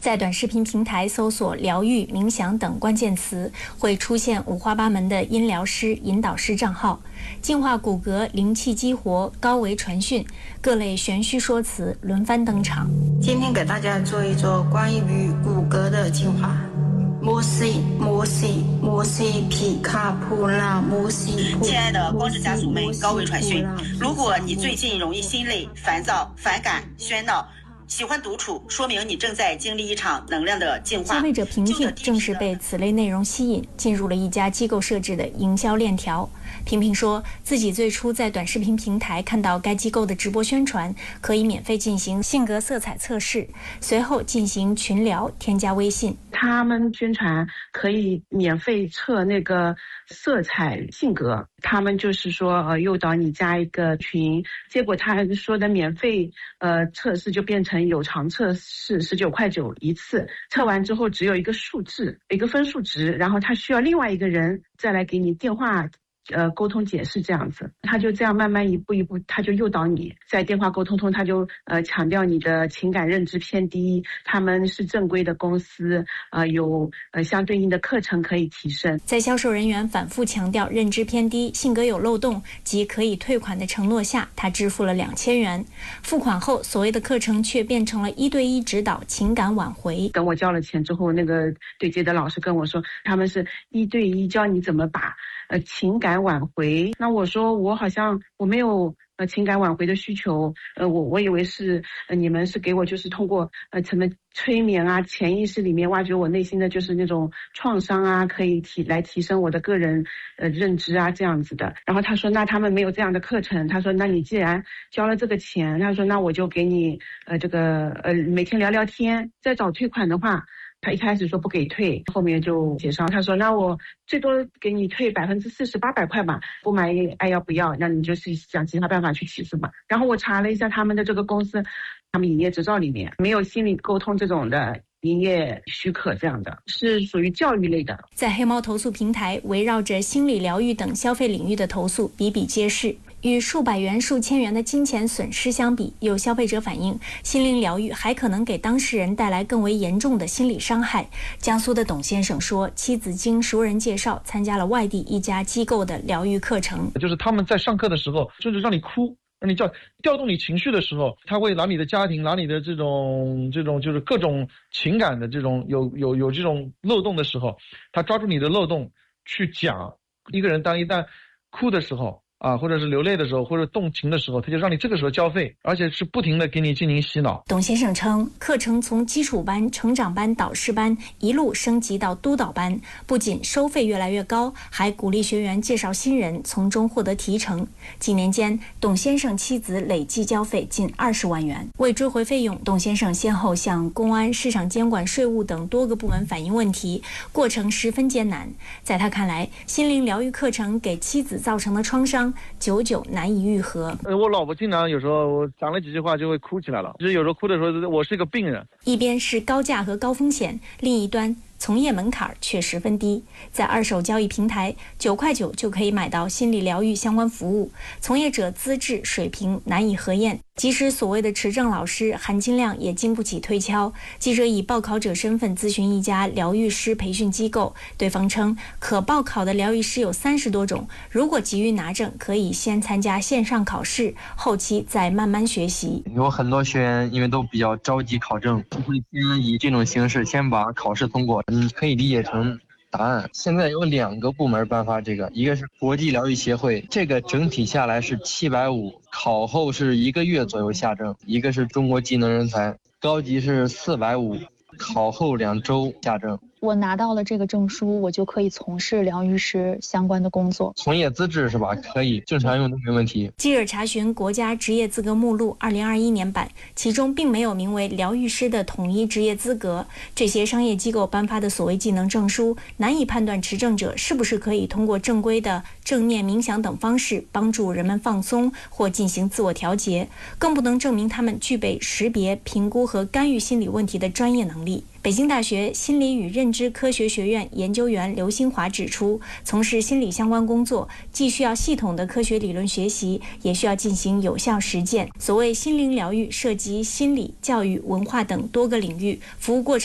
在短视频平台搜索疗愈、冥想等关键词，会出现五花八门的音疗师、引导师账号，净化骨骼、灵气激活、高维传讯，各类玄虚说辞轮番登场。 今天给大家做一做关于骨骼的净化。摩西皮卡普拉摩西。 亲爱的光之家族们，高维传讯，如果你最近容易心累、烦躁、反感、喧闹，喜欢独处，说明你正在经历一场能量的净化。 消费者平平正是被此类内容吸引，进入了一家机构设置的营销链条。平平说自己最初在短视频平台看到该机构的直播宣传，可以免费进行性格色彩测试，随后进行群聊，添加微信。 他们宣传可以免费测那个色彩性格，他们就是说诱导你加一个群，结果他说的免费测试就变成有偿测试19.9块一次，测完之后只有一个数字，一个分数值，然后他需要另外一个人再来给你电话沟通解释，这样子他就这样慢慢一步一步，他就诱导你在电话沟通中，他就强调你的情感认知偏低，他们是正规的公司，有相对应的课程可以提升。 在销售人员反复强调认知偏低、性格有漏洞及可以退款的承诺下，他支付了2000元。付款后，所谓的课程却变成了1对1指导情感挽回。 等我交了钱之后，那个对接的老师跟我说，他们是1对1教你怎么把情感挽回。那我说我好像我没有情感挽回的需求，我以为是你们是给我就是通过什么催眠啊，潜意识里面挖掘我内心的就是那种创伤啊，可以提升我的个人认知啊这样子的。然后他说那他们没有这样的课程，他说那你既然交了这个钱，他说那我就给你这个每天聊聊天，再找退款的话。他一开始说不给退，后面就协商，他说那我最多给你退40%，800块吧，不买爱要不要，那你就是想其他办法去起诉吧。然后我查了一下他们的这个公司，他们营业执照里面没有心理沟通这种的营业许可，这样的是属于教育类的。 在黑猫投诉平台，围绕着心理疗愈等消费领域的投诉比比皆是。与数百元、数千元的金钱损失相比，有消费者反映，心灵疗愈还可能给当事人带来更为严重的心理伤害。江苏的董先生说，妻子经熟人介绍参加了外地一家机构的疗愈课程， 就是他们在上课的时候，甚至让你哭，让你调动你情绪的时候，他会拿你的家庭，拿你的这种就是各种情感的这种有这种漏洞的时候，他抓住你的漏洞去讲。一个人一旦哭的时候或者是流泪的时候，或者动情的时候，他就让你这个时候交费，而且是不停的给你进行洗脑。 董先生称，课程从基础班、成长班、导师班一路升级到督导班，不仅收费越来越高，还鼓励学员介绍新人，从中获得提成。几年间，董先生妻子累计交费近20万元。为追回费用，董先生先后向公安、市场监管、税务等多个部门反映问题，过程十分艰难。在他看来，心灵疗愈课程给妻子造成的创伤久久难以愈合。 我老婆经常有时候我讲了几句话就会哭起来了，就是有时候哭的时候我是一个病人。 一边是高价和高风险，另一端从业门槛却十分低，在二手交易平台9.9块就可以买到心理疗愈相关服务，从业者资质水平难以核验。即使所谓的持证老师，含金量也经不起推敲。记者以报考者身份咨询一家疗愈师培训机构，对方称可报考的疗愈师有30多种，如果急于拿证，可以先参加线上考试，后期再慢慢学习。 有很多学员因为都比较着急考证，会先以这种形式先把考试通过。你可以理解成答案。现在有2个部门颁发这个，一个是国际疗愈协会，这个整体下来是750，考后是1个月左右下证；一个是中国技能人才，高级是450，考后2周下证。 我拿到了这个证书，我就可以从事疗愈师相关的工作。 从业资质是吧？可以正常用都没问题。 记者查询国家职业资格目录2021年版，其中并没有名为疗愈师的统一职业资格。这些商业机构颁发的所谓技能证书，难以判断持证者是不是可以通过正规的正念冥想等方式帮助人们放松或进行自我调节，更不能证明他们具备识别、评估和干预心理问题的专业能力。北京大学心理与认知科学学院研究员刘新华指出，从事心理相关工作，既需要系统的科学理论学习，也需要进行有效实践。所谓心灵疗愈，涉及心理、教育、文化等多个领域，服务过程